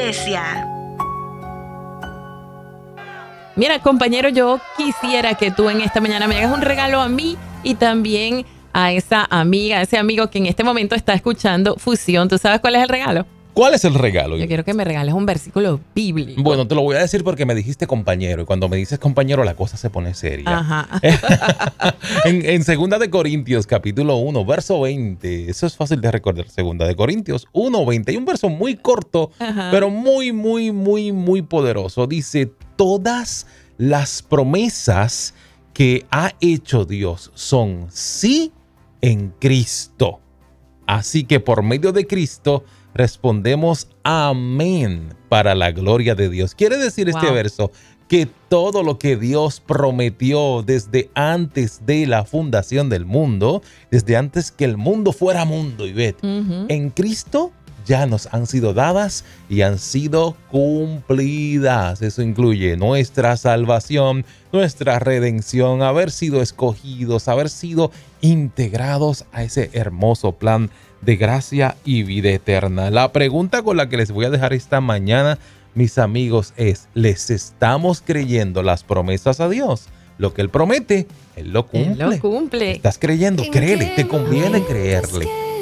iglesia. Mira, compañero, yo quisiera que tú en esta mañana me hagas un regalo a mí y también a esa amiga, a ese amigo que en este momento está escuchando Fusión. ¿Tú sabes cuál es el regalo? ¿Cuál es el regalo? Yo quiero que me regales un versículo bíblico. Bueno, te lo voy a decir porque me dijiste compañero. Y cuando me dices compañero, la cosa se pone seria. Ajá. en 2 de Corintios, capítulo 1, verso 20. Eso es fácil de recordar. 2 de Corintios 1, 20. Hay un verso muy corto, Ajá. pero muy poderoso. Dice, todas las promesas que ha hecho Dios son sí en Cristo. Así que por medio de Cristo respondemos amén para la gloria de Dios. Quiere decir este verso que todo lo que Dios prometió desde antes de la fundación del mundo, desde antes que el mundo fuera mundo, Ivette, en Cristo ya nos han sido dadas y han sido cumplidas. Eso incluye nuestra salvación, nuestra redención, haber sido escogidos, haber sido integrados a ese hermoso plan de gracia y vida eterna. La pregunta con la que les voy a dejar esta mañana, mis amigos, es: ¿les estamos creyendo las promesas a Dios? Lo que Él promete, Él lo cumple. Él lo cumple. ¿Estás creyendo? Créele, te conviene creerle.